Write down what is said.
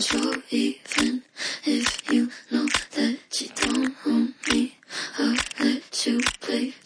control, even if you know that you don't own me. I'll let you play